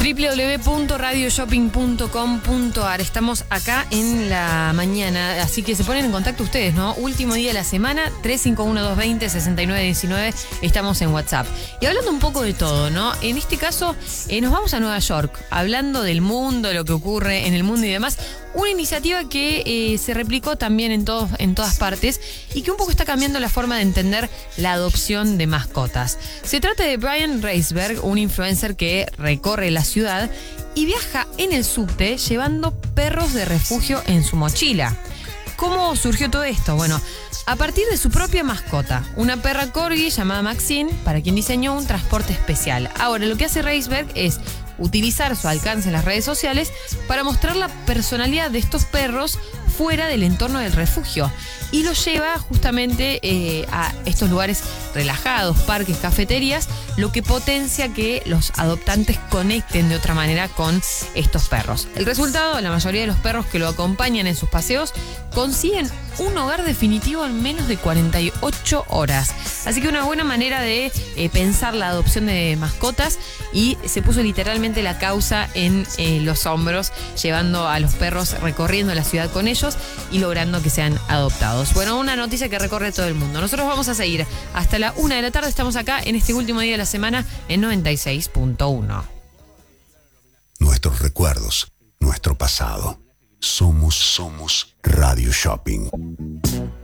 www.radioshopping.com.ar. Estamos acá en la mañana, así que se ponen en contacto ustedes, ¿no? Último día de la semana, 351-220-6919. Estamos en WhatsApp. Y hablando un poco de todo, ¿no? En este caso, nos vamos a Nueva York, hablando del mundo, lo que ocurre en el mundo y demás. Una iniciativa que se replicó también en todas partes y que un poco está cambiando la forma de entender la adopción de mascotas. Se trata de Brian Reisberg, un influencer que recorre la ciudad y viaja en el subte llevando perros de refugio en su mochila. ¿Cómo surgió todo esto? Bueno, a partir de su propia mascota, una perra corgi llamada Maxine, para quien diseñó un transporte especial. Ahora, lo que hace Reisberg es utilizar su alcance en las redes sociales para mostrar la personalidad de estos perros fuera del entorno del refugio y los lleva justamente a estos lugares relajados, parques, cafeterías, lo que potencia que los adoptantes conecten de otra manera con estos perros. El resultado, la mayoría de los perros que lo acompañan en sus paseos consiguen un hogar definitivo en menos de 48 horas. Así que una buena manera de pensar la adopción de mascotas, y se puso literalmente la causa en los hombros, llevando a los perros, recorriendo la ciudad con ellos y logrando que sean adoptados. Bueno, una noticia que recorre todo el mundo. Nosotros vamos a seguir hasta la 1 de la tarde. Estamos acá en este último día de la semana en 96.1. Nuestros recuerdos, nuestro pasado. Somos Radio Shopping.